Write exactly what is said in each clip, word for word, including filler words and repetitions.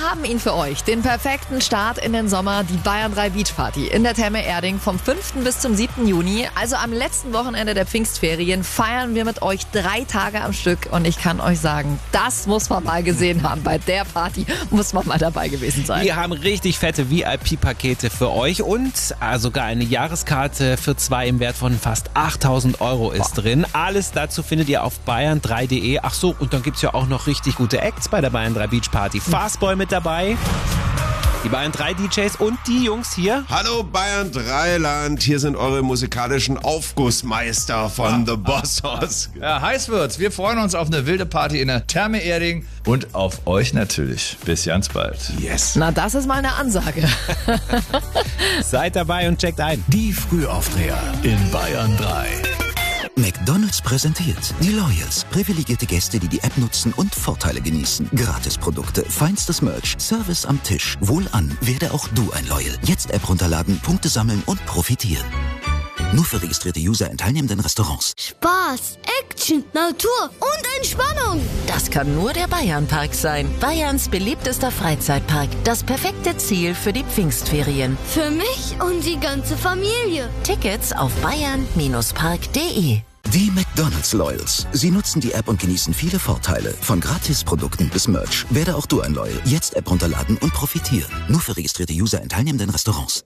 haben ihn für euch. Den perfekten Start in den Sommer, die Bayern drei Beach Party in der Therme Erding vom fünften bis zum siebten Juni. Also am letzten Wochenende der Pfingstferien feiern wir mit euch drei Tage am Stück. Und ich kann euch sagen, das muss man mal gesehen haben. Bei der Party muss man mal dabei gewesen sein. Wir haben richtig fette V I P-Pakete für euch und äh, sogar eine Jahreskarte für zwei im Wert von fast achttausend Euro ist Boah. drin. Alles dazu findet ihr auf bayern drei punkt de. Ach so, und dann gibt's ja auch noch richtig gute Acts bei der Bayern drei Beach Party. Fastboy mit dabei, die Bayern drei D Js und die Jungs hier. Hallo Bayern drei Land, hier sind eure musikalischen Aufgussmeister von ja. The Bossos. Ja, heiß wird's. Wir freuen uns auf eine wilde Party in der Therme Erding und auf euch natürlich. Bis ganz bald. Yes. Na, das ist mal eine Ansage. Seid dabei und checkt ein. Die Frühaufdreher in Bayern drei. McDonald's präsentiert die Loyals. Privilegierte Gäste, die die App nutzen und Vorteile genießen. Gratisprodukte, feinstes Merch, Service am Tisch. Wohlan, werde auch du ein Loyal. Jetzt App runterladen, Punkte sammeln und profitieren. Nur für registrierte User in teilnehmenden Restaurants. Spaß, Action, Natur und Entspannung. Das kann nur der Bayernpark sein. Bayerns beliebtester Freizeitpark. Das perfekte Ziel für die Pfingstferien. Für mich und die ganze Familie. Tickets auf bayern Park punkt de. Die McDonald's Loyals. Sie nutzen die App und genießen viele Vorteile. Von Gratisprodukten bis Merch. Werde auch du ein Loyal. Jetzt App runterladen und profitieren. Nur für registrierte User in teilnehmenden Restaurants.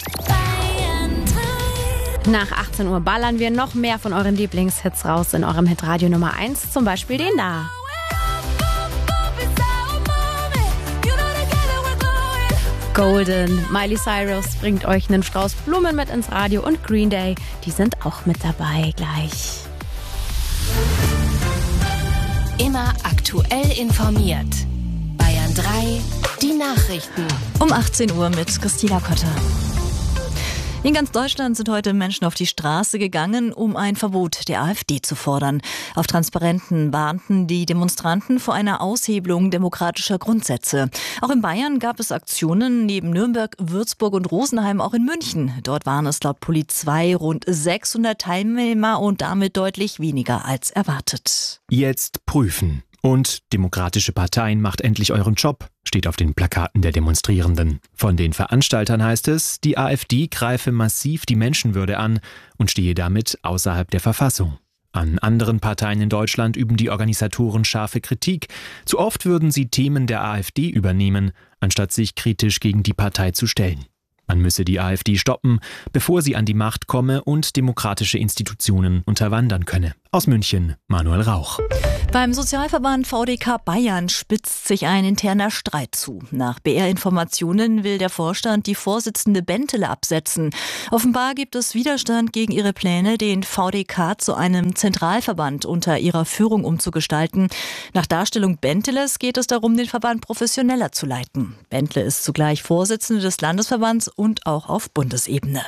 Nach achtzehn Uhr ballern wir noch mehr von euren Lieblingshits raus in eurem Hitradio Nummer eins. Zum Beispiel den da. Golden. Miley Cyrus bringt euch einen Strauß Blumen mit ins Radio und Green Day, die sind auch mit dabei gleich. Immer aktuell informiert. Bayern drei, die Nachrichten. Um achtzehn Uhr mit Christina Kotter. In ganz Deutschland sind heute Menschen auf die Straße gegangen, um ein Verbot der AfD zu fordern. Auf Transparenten warnten die Demonstranten vor einer Aushebelung demokratischer Grundsätze. Auch in Bayern gab es Aktionen, neben Nürnberg, Würzburg und Rosenheim auch in München. Dort waren es laut Polizei rund sechshundert Teilnehmer und damit deutlich weniger als erwartet. Jetzt prüfen. Und demokratische Parteien, macht endlich euren Job, steht auf den Plakaten der Demonstrierenden. Von den Veranstaltern heißt es, die AfD greife massiv die Menschenwürde an und stehe damit außerhalb der Verfassung. An anderen Parteien in Deutschland üben die Organisatoren scharfe Kritik. Zu oft würden sie Themen der AfD übernehmen, anstatt sich kritisch gegen die Partei zu stellen. Man müsse die AfD stoppen, bevor sie an die Macht komme und demokratische Institutionen unterwandern könne. Aus München, Manuel Rauch. Beim Sozialverband V D K Bayern spitzt sich ein interner Streit zu. Nach B R-Informationen will der Vorstand die Vorsitzende Bentele absetzen. Offenbar gibt es Widerstand gegen ihre Pläne, den V D K zu einem Zentralverband unter ihrer Führung umzugestalten. Nach Darstellung Benteles geht es darum, den Verband professioneller zu leiten. Bentele ist zugleich Vorsitzende des Landesverbands und auch auf Bundesebene.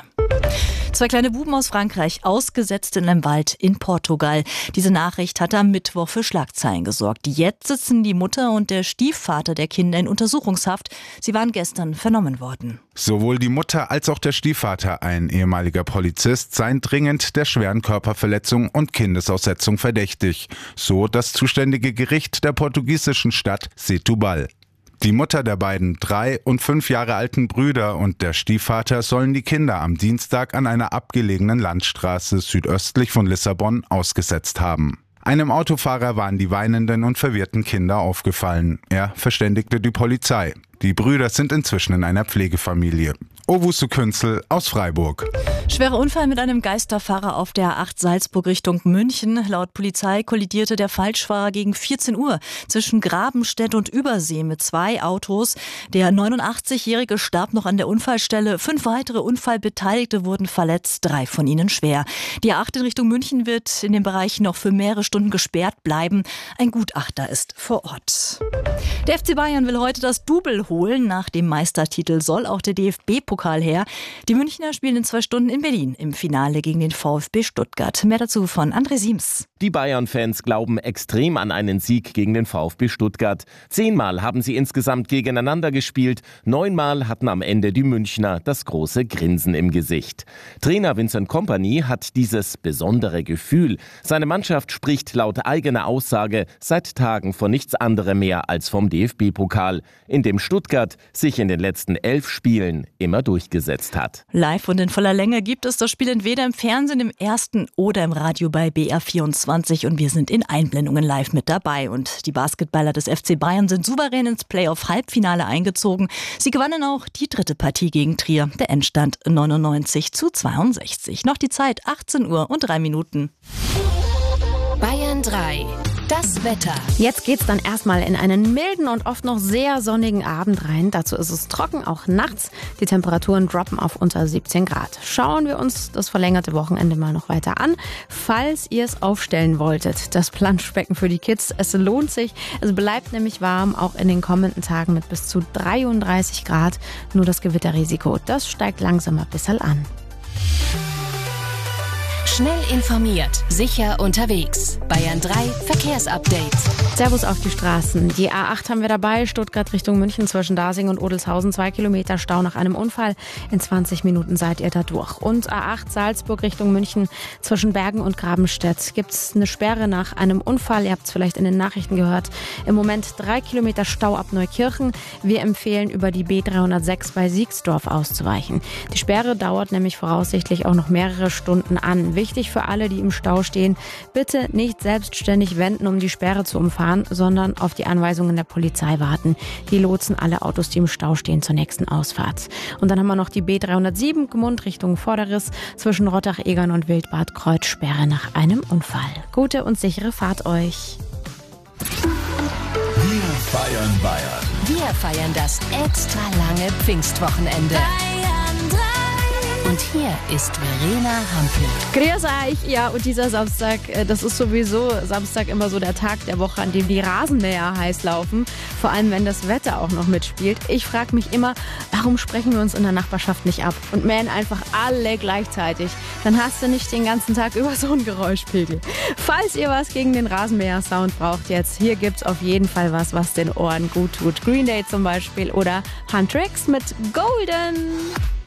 Zwei kleine Buben aus Frankreich, ausgesetzt in einem Wald in Portugal. Diese Nachricht hatte am Mittwoch für Schlagzeilen gesorgt. Jetzt sitzen die Mutter und der Stiefvater der Kinder in Untersuchungshaft. Sie waren gestern vernommen worden. Sowohl die Mutter als auch der Stiefvater, ein ehemaliger Polizist, seien dringend der schweren Körperverletzung und Kindesaussetzung verdächtig. So das zuständige Gericht der portugiesischen Stadt Setúbal. Die Mutter der beiden drei und fünf Jahre alten Brüder und der Stiefvater sollen die Kinder am Dienstag an einer abgelegenen Landstraße südöstlich von Lissabon ausgesetzt haben. Einem Autofahrer waren die weinenden und verwirrten Kinder aufgefallen. Er verständigte die Polizei. Die Brüder sind inzwischen in einer Pflegefamilie. Owusu Künzel aus Freiburg. Schwerer Unfall mit einem Geisterfahrer auf der A acht Salzburg Richtung München. Laut Polizei kollidierte der Falschfahrer gegen vierzehn Uhr zwischen Grabenstedt und Übersee mit zwei Autos. Der neunundachtzigjährige starb noch an der Unfallstelle. Fünf weitere Unfallbeteiligte wurden verletzt, drei von ihnen schwer. Die A acht in Richtung München wird in dem Bereich noch für mehrere Stunden gesperrt bleiben. Ein Gutachter ist vor Ort. Der F C Bayern will heute das Double holen. Nach dem Meistertitel soll auch der D F B-Pokal her. Die Münchner spielen in zwei Stunden in in Berlin im Finale gegen den VfB Stuttgart. Mehr dazu von André Siems. Die Bayern-Fans glauben extrem an einen Sieg gegen den VfB Stuttgart. Zehnmal haben sie insgesamt gegeneinander gespielt. Neunmal hatten am Ende die Münchner das große Grinsen im Gesicht. Trainer Vincent Kompany hat dieses besondere Gefühl. Seine Mannschaft spricht laut eigener Aussage seit Tagen von nichts anderem mehr als vom D F B-Pokal, in dem Stuttgart sich in den letzten elf Spielen immer durchgesetzt hat. Live und in voller Länge gibt es das Spiel entweder im Fernsehen, im Ersten oder im Radio bei B R vierundzwanzig und wir sind in Einblendungen live mit dabei. Und die Basketballer des F C Bayern sind souverän ins Playoff-Halbfinale eingezogen. Sie gewannen auch die dritte Partie gegen Trier. Der Endstand neunundneunzig zu zweiundsechzig. Noch die Zeit achtzehn Uhr und drei Minuten. Bayern drei. Das Wetter. Jetzt geht's dann erstmal in einen milden und oft noch sehr sonnigen Abend rein. Dazu ist es trocken, auch nachts. Die Temperaturen droppen auf unter siebzehn Grad. Schauen wir uns das verlängerte Wochenende mal noch weiter an. Falls ihr es aufstellen wolltet, das Planschbecken für die Kids, es lohnt sich. Es bleibt nämlich warm, auch in den kommenden Tagen mit bis zu dreiunddreißig Grad. Nur das Gewitterrisiko, das steigt langsam ein bisschen an. Schnell informiert, sicher unterwegs. Bayern drei Verkehrsupdate. Servus auf die Straßen. Die A acht haben wir dabei. Stuttgart Richtung München zwischen Dasing und Odelshausen. Zwei Kilometer Stau nach einem Unfall. In zwanzig Minuten seid ihr da durch. Und A acht Salzburg Richtung München zwischen Bergen und Grabenstedt. Gibt es eine Sperre nach einem Unfall? Ihr habt es vielleicht in den Nachrichten gehört. Im Moment drei Kilometer Stau ab Neukirchen. Wir empfehlen, über die B dreihundertsechs bei Siegsdorf auszuweichen. Die Sperre dauert nämlich voraussichtlich auch noch mehrere Stunden an. Wichtig für alle, die im Stau stehen, bitte nicht selbstständig wenden, um die Sperre zu umfahren, sondern auf die Anweisungen der Polizei warten. Die lotsen alle Autos, die im Stau stehen, zur nächsten Ausfahrt. Und dann haben wir noch die B dreihundertsieben Gmund Richtung Vorderriss zwischen Rottach-Egern und Wildbad Kreuz, Sperre nach einem Unfall. Gute und sichere Fahrt euch. Wir feiern Bayern. Wir feiern das extra lange Pfingstwochenende. Bayern drei. Und hier ist Verena Hampel. Grüß euch. Ja, und dieser Samstag, das ist sowieso Samstag immer so der Tag der Woche, an dem die Rasenmäher heiß laufen. Vor allem, wenn das Wetter auch noch mitspielt. Ich frage mich immer, warum sprechen wir uns in der Nachbarschaft nicht ab und mähen einfach alle gleichzeitig? Dann hast du nicht den ganzen Tag über so einen Geräuschpegel. Falls ihr was gegen den Rasenmäher-Sound braucht jetzt, hier gibt's auf jeden Fall was, was den Ohren gut tut. Green Day zum Beispiel oder Huntrix mit Golden.